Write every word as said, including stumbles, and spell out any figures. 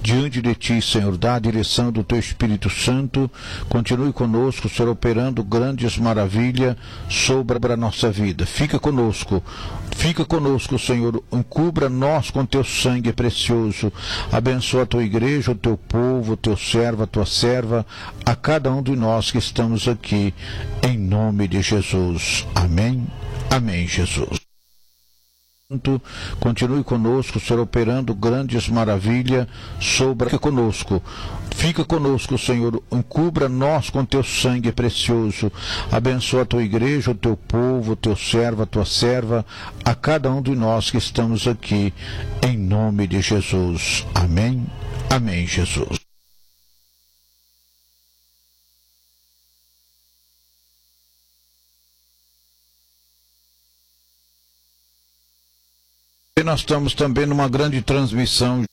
diante de Ti, Senhor, dá a direção do Teu Espírito Santo, continue conosco, Senhor, operando grandes maravilhas sobre a nossa vida. Fica conosco, fica conosco, Senhor, encubra nós com Teu sangue precioso, abençoa a Tua igreja, o Teu povo, o Teu servo, a Tua serva, a cada um de nós que estamos aqui, em nome de Jesus. Amém. Amém, Jesus. Continue conosco, Senhor, operando grandes maravilhas sobre... Fica conosco, fica conosco, Senhor, encubra nós com Teu sangue precioso, abençoa a Tua igreja, o Teu povo, o Teu servo, a Tua serva, a cada um de nós que estamos aqui, em nome de Jesus. Amém. Amém, Jesus. E nós estamos também numa grande transmissão